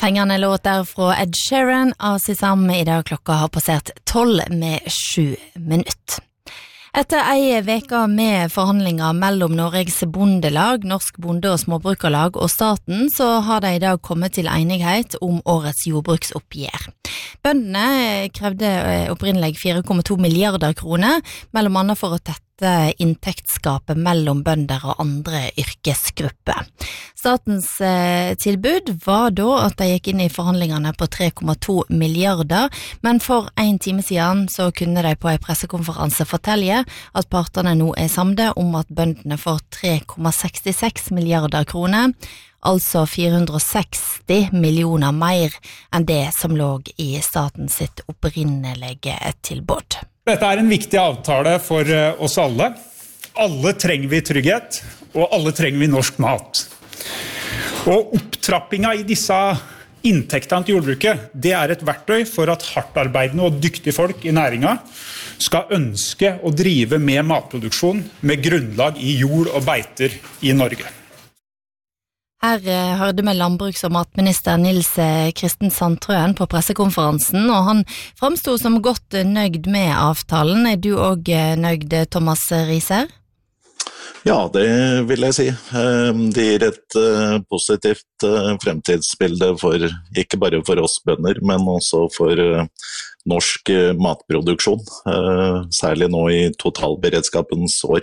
Fengende låt der fra Ed Sheeran av Sisam. I dag klokka har passert 12:07. Etter ei veka med forhandlinger mellom Norges bondelag, Norsk bonde- og småbrukerlag og staten, så har de I dag kommet til enighet om årets jordbruksoppgjør. Bøndene krevde opprinnelig 4,2 milliarder kroner, mellom annet for å tette inntektsskapet mellom bønder og andre yrkesgrupper. Statens tilbud var da at de gikk inn I forhandlingene på 3,2 milliarder, men for en time siden så kunne de på en pressekonferanse fortelle at partene nå samde om at bøndene får 3,66 milliarder kroner, altså 460 millioner mer enn det som lå I statens sitt opprinnelige tilbud. Dette en viktig avtale for oss alle. Alle trenger vi trygghet, og alle trenger vi norsk mat. Og opptrappinga I disse inntektene til jordbruket, det et verktøy for at hardtarbeidende og dyktige folk I næringa skal ønske å drive med matproduksjon med grunnlag I jord og beiter I Norge. Her hørte vi landbruks- og matminister Nils Kristen Sandtrøen på pressekonferansen, og han fremstod som godt nøyd med avtalen. Du også nøyd, Thomas Riiser? Ja, det vil jeg si. Det gir et positivt fremtidsbilde ikke bare for oss bønder, men også for norsk matproduksjon, særlig nå I totalberedskapens år.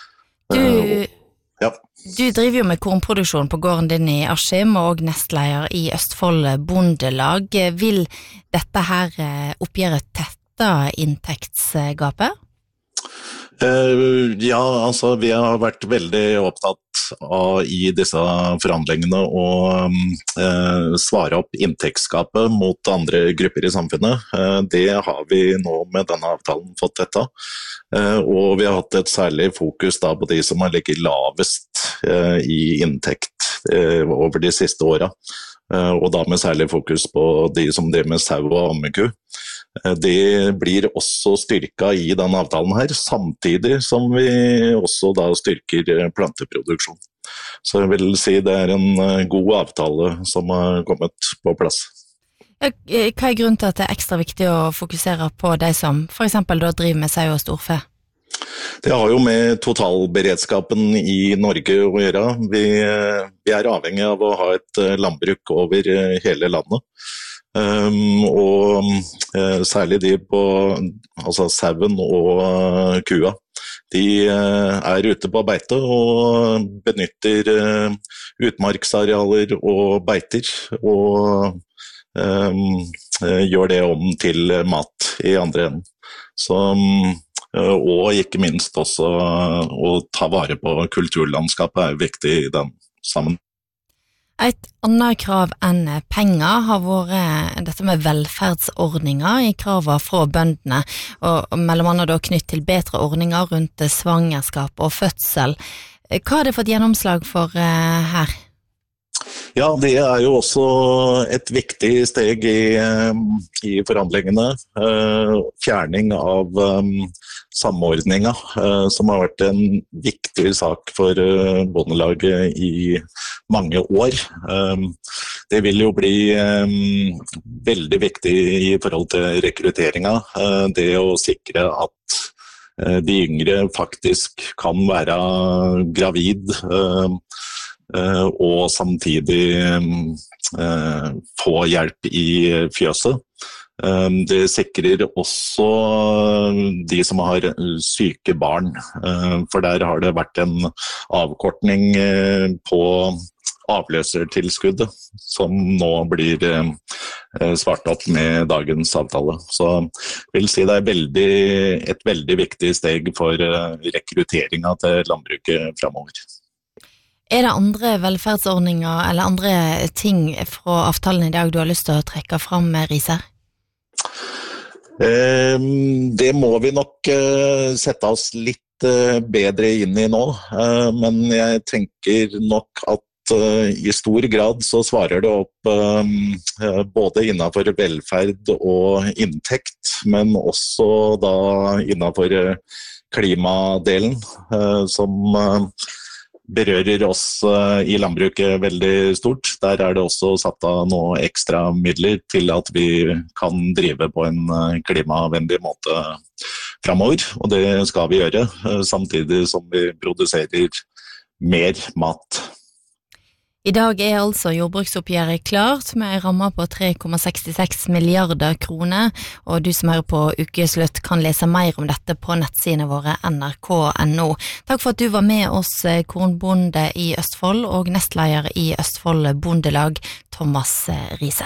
Du driver jo med kornproduksjon på gården din I Askim og nestleder I Østfold Bondelag. Vil dette her oppgjøre tette inntektsgapet? Ja, altså vi har vært veldig opptatt av I disse forhandlingene å svare opp inntektsgapet mot andre grupper I samfunnet. Det har vi nå med denne avtalen fått dette. Og vi har hatt et særlig fokus da på de som har ligget lavest I inntekt over de siste årene. Og da med særlig fokus på de som driver med sau og ammeku. Det blir også styrket I denne avtalen her, samtidig som vi også da styrker planteproduksjon. Så jeg vil si det en god avtale som har kommet på plass. Hva grunnen til at det ekstra viktig å fokusere på de som for eksempel da driver med sau og storfe? Det har jo med totalberedskapen I Norge å gjøre. Vi avhengig av å ha et landbruk over hele landet. Og særlig de på sauen og kua. De ute på beite og benytter utmarksarealer og beiter og gjør det om til mat I andre enden. Og ikke minst også å ta vare på kulturlandskapet viktig I den sammen. Et annet krav enn penger har vært dette med velferdsordninger I kravet fra bøndene, og mellom annet da knytt til bedre ordninger rundt svangerskap og fødsel. Hva har det fått gjennomslag for her? Ja, det jo også et viktig steg I forhandlingene. Fjerning av samordninga, som har vært en viktig sak for bondelaget I mange år. Det vil jo bli veldig viktig I forhold til rekrutteringa. Det å sikre at de yngre faktisk kan være gravid, og samtidig få hjelp I fjøset. Det sikrer også de som har syke barn, for der har det vært en avkortning på avløsertilskuddet, som nå blir svart opp med dagens avtale. Så jeg vil si det et veldig viktig steg for rekrutteringen til landbruket fremover. Det andre velferdsordninger eller andre ting fra avtalen I dag du har lyst til å trekke fram, Riiser? Det må vi nok sette oss litt bedre inn I nå, men jeg tenker nok at I stor grad så svarer det opp både innenfor velferd og inntekt, men også da innenfor klimadelen, som berører oss i landbruket veldig stort. Der det også satt av noe ekstra midler til at vi kan drive på en klimavennlig måte fremover, og det skal vi gjøre, samtidig som vi produserer mer mat. I dag altså jordbruksoppgjøret klart med en ramme på 3,66 milliarder kroner, og du som hører på Ukeslutt kan lese mer om dette på nettsidene våre nrk.no. Takk for at du var med oss, kornbonde i Østfold og nestleder i Østfold Bondelag, Thomas Riise.